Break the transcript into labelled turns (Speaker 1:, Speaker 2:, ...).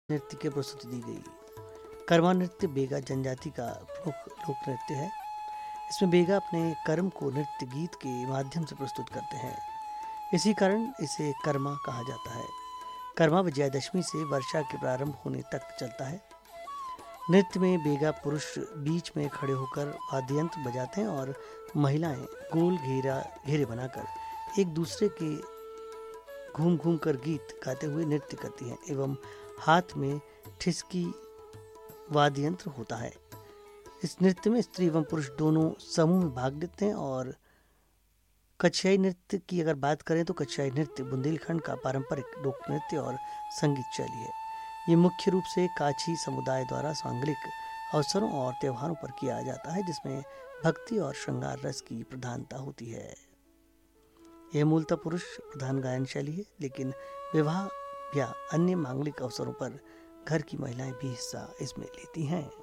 Speaker 1: नृत्य की प्रस्तुति दी गई। कर्मा नृत्य बेगा जनजाति का प्रमुख लोक नृत्य है। इसमें बेगा अपने कर्म को नृत्य गीत के माध्यम से प्रस्तुत करते हैं। इसी कारण इसे कर्मा कहा जाता है। कर्मा विजयादशमी से वर्षा के प्रारंभ होने तक चलता है। नृत्य में बेगा पुरुष बीच में खड़े होकर वाद्ययंत्र बजाते हैं और महिलाएं गोल घेरे बनाकर एक दूसरे के घूम घूम कर गीत गाते हुए नृत्य करती हैं एवं हाथ में ठिसकी वाद्ययंत्र होता है। इस नृत्य में स्त्री एवं पुरुष दोनों समूह में भाग लेते हैं। और कच्छाई नृत्य की अगर बात करें तो कच्छाई नृत्य बुंदेलखंड का पारंपरिक लोक नृत्य और संगीत शैली है। ये मुख्य रूप से काछी समुदाय द्वारा सांगलिक अवसरों और त्योहारों पर किया जाता है, जिसमें भक्ति और श्रृंगार रस की प्रधानता होती है। यह मूलतः पुरुष प्रधान गायन शैली है, लेकिन विवाह या अन्य मांगलिक अवसरों पर घर की महिलाएं भी हिस्सा इसमें लेती हैं।